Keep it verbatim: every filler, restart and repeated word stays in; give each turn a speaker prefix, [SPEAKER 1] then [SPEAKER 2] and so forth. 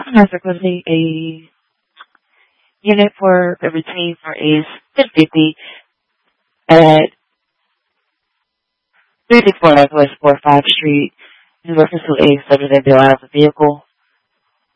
[SPEAKER 1] As requesting a unit for a retain for a ten fifty at three sixty-four Northwest four five Street in reference to a subject that bill out of the vehicle.